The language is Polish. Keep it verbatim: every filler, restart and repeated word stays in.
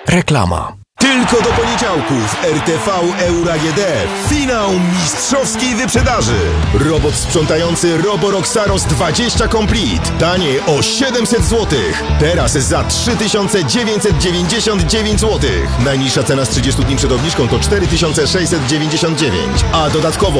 Reklama. Tylko do poniedziałków R T V Euro A G D. Finał mistrzowskiej wyprzedaży. Robot sprzątający Roborock Saros dwadzieścia Complete. Taniej o siedemset złotych. Teraz za trzy tysiące dziewięćset dziewięćdziesiąt dziewięć złotych. Najniższa cena z trzydziestu dni przed obniżką to cztery tysiące sześćset dziewięćdziesiąt dziewięć. A dodatkowo